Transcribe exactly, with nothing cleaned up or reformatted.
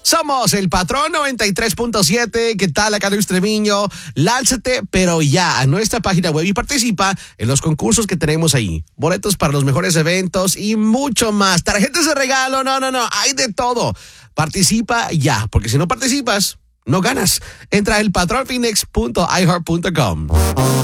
Somos el Patrón noventa y tres punto siete. ¿Qué tal, acá Luis Treviño? Lánzate, pero ya, a nuestra página web y participa en los concursos que tenemos ahí. Boletos para los mejores eventos y mucho más. Tarjetas de regalo, no, no, no, hay de todo. Participa ya, porque si no participas, no ganas. Entra a el patrón phoenix punto i heart punto com.